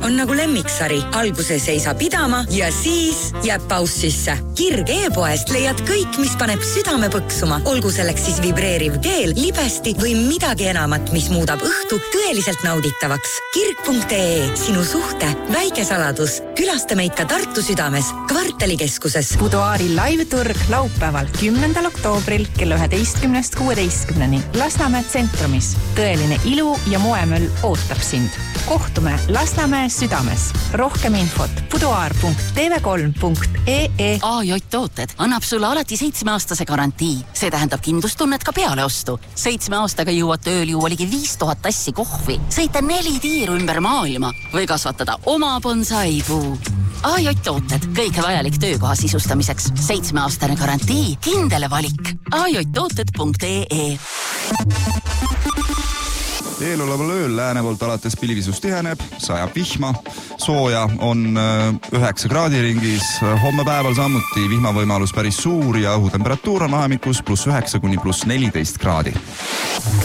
on nagu lemmiksari. Alguses ei saa pidama ja siis jääb paus sisse. Kirg e-poest leiad kõik, mis paneb südame põksuma. Olgu selleks siis vibreeriv keel, libesti või midagi enamat, mis muudab õhtu tõeliselt nauditavaks. Kirg.ee, sinu suhte väike saladus. Külasta meid ka Tartu südames, kvartalikeskuses. Boudoiri live-turg laupäeval 10. oktoobril kella 11-16. Lasnamäe tsentrumis. Tõeline ilu ja moemöll ootab sind. Kohtume Lasnamäe südames. Rohkem infot boudoir.tv3.ee. AJ Tooted annab sulle alati 7-aastase garantii. See tähendab kindlustunnet ka peale ostu. 7 aastaga jõuad ööl juua ligi 5000 tassi kohvi, sõita 4 tiiru ümber maailma või kasvatada oma bonsaipuu. AJ Tooted, kõike vajalik töökoha sisustamiseks. 7-aastane garantii, kindele valik. ajtooted.ee. Eeloleval ööl lääne poolt alates pilvisus tiheneb, sajab vihma, sooja on 9 kraadi ringis, homme päeval samuti vihmavõimalus päris suur ja õhutemperatuur on vahemikus +9 kuni +14 kraadi.